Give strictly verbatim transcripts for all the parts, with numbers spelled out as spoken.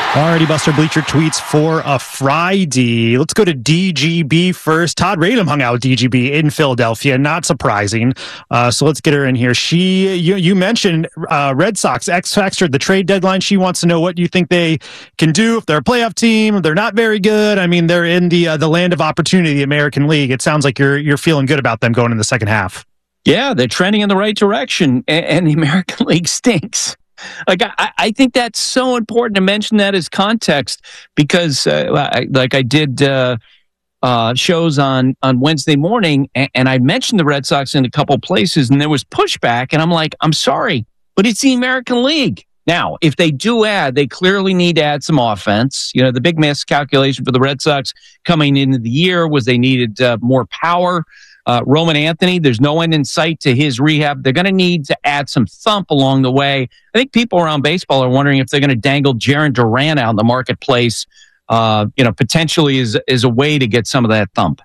Alrighty, Buster Bleacher tweets for a Friday. Let's go to D G B first. Todd Radom hung out with D G B in Philadelphia. Not surprising. Uh, so let's get her in here. She, you, you mentioned uh, Red Sox X Factor, the trade deadline. She wants to know what you think they can do if they're a playoff team. They're not very good. I mean, they're in the uh, the land of opportunity, the American League. It sounds like you're you're feeling good about them going in the second half. Yeah, they're trending in the right direction, and, and the American League stinks. Like I, I think that's so important to mention that as context because, uh, I, like I did uh, uh, shows on on Wednesday morning, and, and I mentioned the Red Sox in a couple places, and there was pushback, and I'm like, I'm sorry, but it's the American League. Now, if they do add, they clearly need to add some offense. You know, the big miscalculation for the Red Sox coming into the year was they needed uh, more power. Uh, Roman Anthony, there's no end in sight to his rehab. They're going to need to add some thump along the way. I think people around baseball are wondering if they're going to dangle Jarren Duran out in the marketplace, uh, you know, potentially as, as a way to get some of that thump.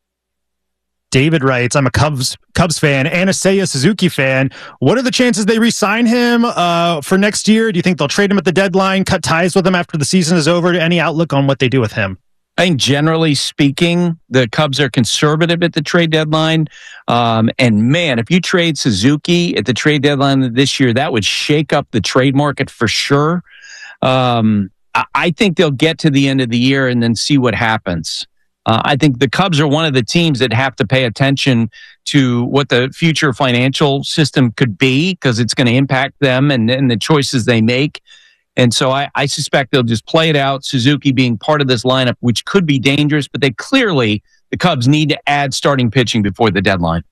David writes, I'm a Cubs Cubs fan and a Seiya Suzuki fan. What are the chances they re-sign him uh, for next year? Do you think they'll trade him at the deadline, cut ties with him after the season is over? Any outlook on what they do with him? I think generally speaking, the Cubs are conservative at the trade deadline. Um, and man, if you trade Suzuki at the trade deadline this year, that would shake up the trade market for sure. Um, I, I think they'll get to the end of the year and then see what happens. Uh, I think the Cubs are one of the teams that have to pay attention to what the future financial system could be because it's going to impact them and, and the choices they make. And so I, I suspect they'll just play it out, Suzuki being part of this lineup, which could be dangerous, but they clearly, the Cubs need to add starting pitching before the deadline.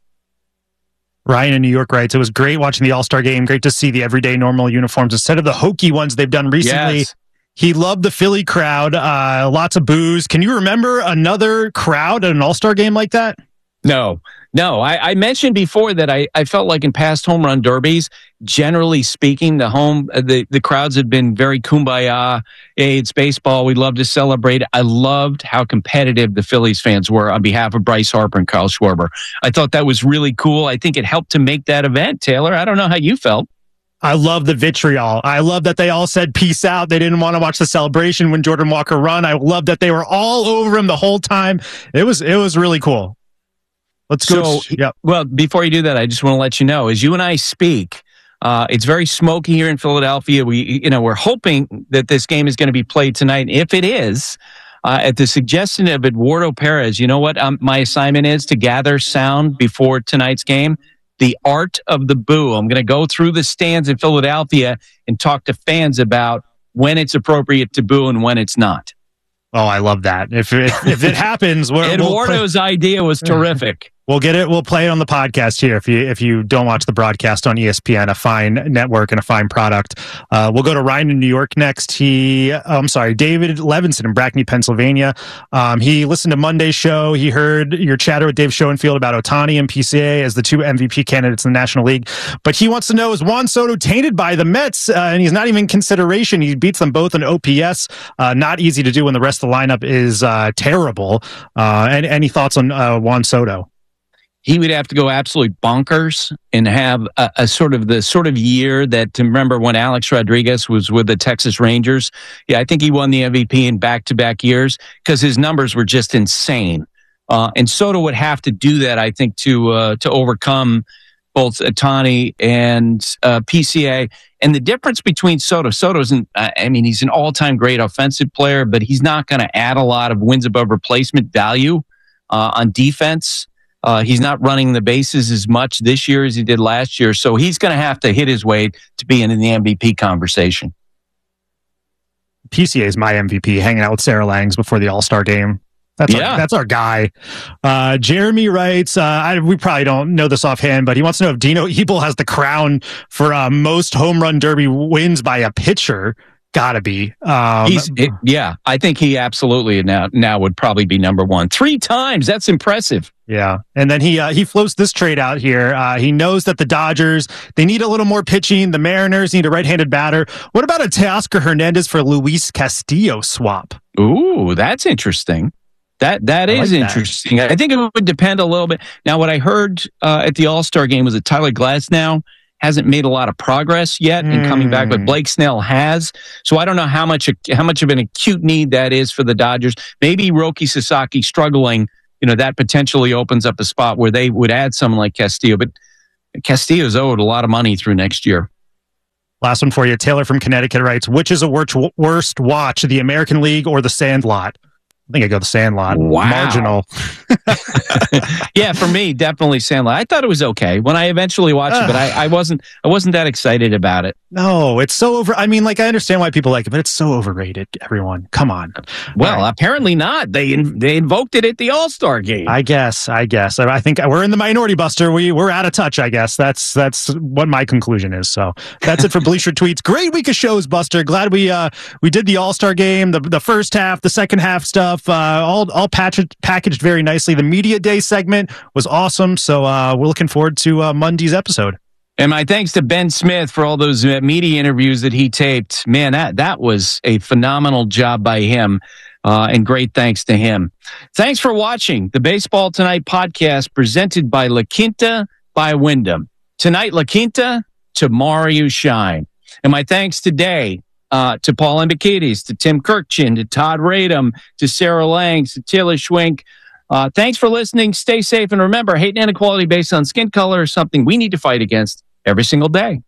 Ryan in New York writes, it was great watching the All-Star game. Great to see the everyday normal uniforms instead of the hokey ones they've done recently. Yes. He loved the Philly crowd, uh, lots of boos. Can you remember another crowd at an All-Star game like that? No, no. I, I mentioned before that I, I felt like in past home run derbies, generally speaking, the home the, the crowds have been very kumbaya. Hey, it's baseball. We love to celebrate. I loved how competitive the Phillies fans were on behalf of Bryce Harper and Kyle Schwarber. I thought that was really cool. I think it helped to make that event, Taylor. I don't know how you felt. I love the vitriol. I love that they all said peace out. They didn't want to watch the celebration when Jordan Walker run. I love that they were all over him the whole time. It was it was really cool. Let's go. So, yep. Well, before you do that, I just want to let you know, as you and I speak, uh, it's very smoky here in Philadelphia. We, you know, we're hoping that this game is going to be played tonight. If it is, uh, at the suggestion of Eduardo Perez, you know what um, my assignment is to gather sound before tonight's game? The art of the boo. I'm going to go through the stands in Philadelphia and talk to fans about when it's appropriate to boo and when it's not. Oh, I love that. If it, if it happens, we're, Eduardo's we'll idea was terrific. We'll get it. We'll play it on the podcast here. If you if you don't watch the broadcast on E S P N, a fine network and a fine product. Uh, we'll go to Ryan in New York next. He, oh, I'm sorry, David Levinson in Brackney, Pennsylvania. Um, he listened to Monday's show. He heard your chatter with Dave Schoenfield about Ohtani and P C A as the two M V P candidates in the National League. But he wants to know, is Juan Soto tainted by the Mets? Uh, and he's not even in consideration. He beats them both in O P S. Uh, not easy to do when the rest of the lineup is uh, terrible. Uh, and any thoughts on uh, Juan Soto? He would have to go absolutely bonkers and have a, a sort of the sort of year that, to remember when Alex Rodriguez was with the Texas Rangers. Yeah, I think he won the M V P in back-to-back years because his numbers were just insane. Uh, and Soto would have to do that, I think, to uh, to overcome both Ohtani and uh, P C A. And the difference between Soto, Soto isn't, I mean, he's an all-time great offensive player, but he's not going to add a lot of wins above replacement value uh, on defense. Uh, he's not running the bases as much this year as he did last year. So he's going to have to hit his way to being in the M V P conversation. P C A is my M V P, hanging out with Sarah Langs before the All-Star game. That's, yeah. our, that's our guy. Uh, Jeremy writes, uh, I, we probably don't know this offhand, but he wants to know if Dino Ebel has the crown for uh, most home run derby wins by a pitcher. Gotta be. Um, He's, it, yeah, I think he absolutely now now would probably be number one. Three times. That's impressive. Yeah. And then he uh, he floats this trade out here. Uh, he knows that the Dodgers, they need a little more pitching. The Mariners need a right-handed batter. What about a Teoscar Hernandez for Luis Castillo swap? Ooh, that's interesting. That That I is like interesting. That. I think it would depend a little bit. Now, what I heard uh, at the All-Star game was that Tyler Glasnow hasn't made a lot of progress yet in coming back, but Blake Snell has. So I don't know how much how much of an acute need that is for the Dodgers. Maybe Roki Sasaki struggling, you know, that potentially opens up a spot where they would add someone like Castillo. But Castillo's owed a lot of money through next year. Last one for you. Taylor from Connecticut writes, which is a worst, worst watch, the American League or the Sandlot? I think I go the Sandlot. Wow. Marginal. Yeah, for me, definitely Sandlot. I thought it was okay when I eventually watched uh, it, but I, I wasn't I wasn't that excited about it. No, it's so over. I mean, like, I understand why people like it, but it's so overrated. Everyone, come on. Well, right. Apparently not. They in, they invoked it at the All-Star game. I guess. I guess. I, I think we're in the minority, Buster. We we're out of touch. I guess that's that's what my conclusion is. So that's it for Bleacher Tweets. Great week of shows, Buster. Glad we uh we did the All-Star game, the the first half, the second half stuff. Uh, all all packaged packaged very nicely. The media day segment was awesome. So uh, we're looking forward to uh, Monday's episode. And my thanks to Ben Smith for all those uh, media interviews that he taped. Man, that that was a phenomenal job by him. Uh, and great thanks to him. Thanks for watching the Baseball Tonight podcast presented by La Quinta by Wyndham. Tonight, La Quinta, tomorrow you shine. And my thanks today Uh, to Paul Embikides, to Tim Kirkchin, to Todd Radom, to Sarah Langs, to Taylor Schwenk. Uh, thanks for listening. Stay safe. And remember, hate and inequality based on skin color is something we need to fight against every single day.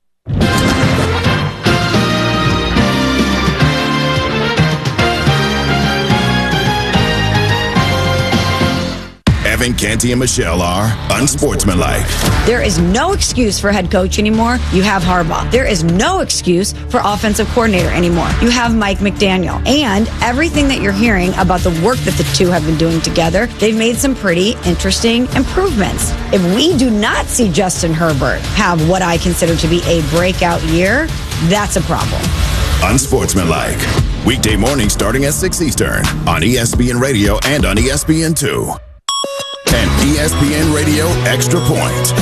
Evan, Canty, and Michelle are unsportsmanlike. There is no excuse for head coach anymore. You have Harbaugh. There is no excuse for offensive coordinator anymore. You have Mike McDaniel. And everything that you're hearing about the work that the two have been doing together, they've made some pretty interesting improvements. If we do not see Justin Herbert have what I consider to be a breakout year, that's a problem. Unsportsmanlike. Weekday mornings starting at six Eastern on E S P N Radio and on E S P N two. And E S P N Radio Extra Point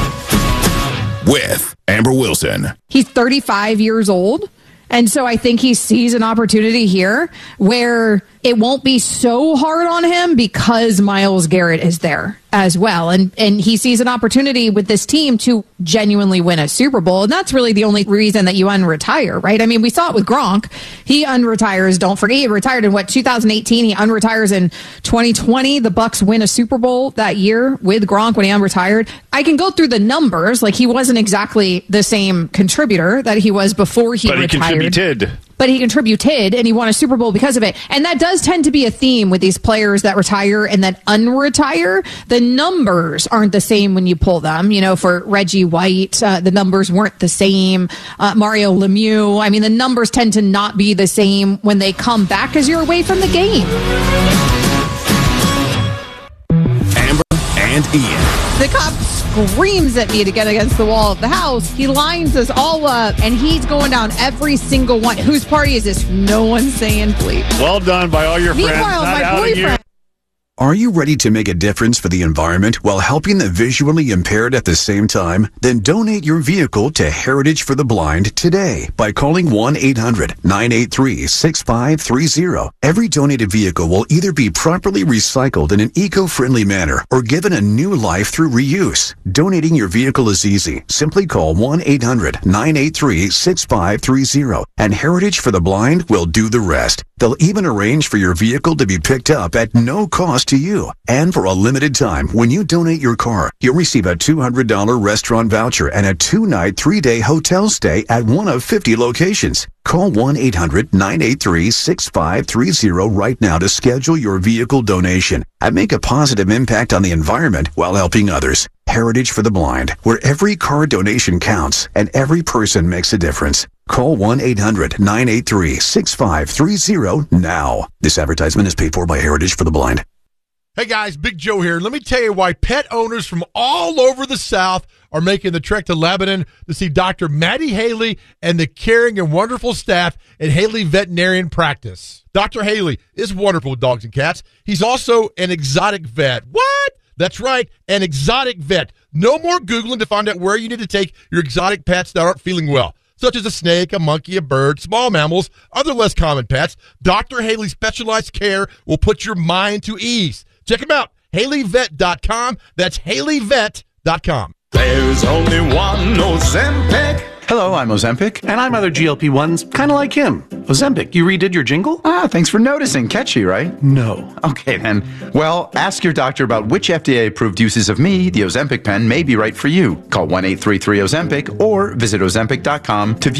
with Amber Wilson. He's thirty-five years old, and so I think he sees an opportunity here where it won't be so hard on him because Myles Garrett is there as well. And and he sees an opportunity with this team to genuinely win a Super Bowl. And that's really the only reason that you unretire, right? I mean, we saw it with Gronk. He unretires. Don't forget, he retired in what, two thousand eighteen. He unretires in twenty twenty. The Bucs win a Super Bowl that year with Gronk when he unretired. I can go through the numbers. Like, he wasn't exactly the same contributor that he was before he but retired. But he contributed. But he contributed, and he won a Super Bowl because of it. And that does tend to be a theme with these players that retire and then unretire. The numbers aren't the same when you pull them. You know, for Reggie White, uh, the numbers weren't the same. Uh, Mario Lemieux, I mean, the numbers tend to not be the same when they come back as you're away from the game. Amber and Ian. The cop screams at me to get against the wall of the house. He lines us all up, and he's going down every single one. Whose party is this? No one's saying bleep. Well done by all your friends. Meanwhile, Not my boyfriend. Are you ready to make a difference for the environment while helping the visually impaired at the same time? Then donate your vehicle to Heritage for the Blind today by calling one eight hundred nine eight three six five three zero. Every donated vehicle will either be properly recycled in an eco-friendly manner or given a new life through reuse. Donating your vehicle is easy. Simply call one eight hundred nine eight three six five three zero and Heritage for the Blind will do the rest. They'll even arrange for your vehicle to be picked up at no cost to you. And for a limited time, when you donate your car, you'll receive a two hundred dollars restaurant voucher and a two-night, three-day hotel stay at one of fifty locations. Call one eight hundred nine eight three six five three zero right now to schedule your vehicle donation and make a positive impact on the environment while helping others. Heritage for the Blind, where every car donation counts and every person makes a difference. Call one eight hundred nine eight three six five three zero now. This advertisement is paid for by Heritage for the Blind. Hey guys, Big Joe here. Let me tell you why pet owners from all over the South are making the trek to Lebanon to see Doctor Maddie Haley and the caring and wonderful staff at Haley Veterinarian Practice. Doctor Haley is wonderful with dogs and cats. He's also an exotic vet. What? That's right, an exotic vet. No more Googling to find out where you need to take your exotic pets that aren't feeling well, such as a snake, a monkey, a bird, small mammals, other less common pets. Doctor Haley's specialized care will put your mind to ease. Check him out, Haley Vet dot com. That's Haley Vet dot com. There's only one Ozempic. Hello, I'm Ozempic. And I'm other G L P ones, kind of like him. Ozempic, you redid your jingle? Ah, thanks for noticing. Catchy, right? No. Okay, then. Well, ask your doctor about which F D A-approved uses of me, the Ozempic pen, may be right for you. Call one eight three three Ozempic or visit Ozempic dot com to view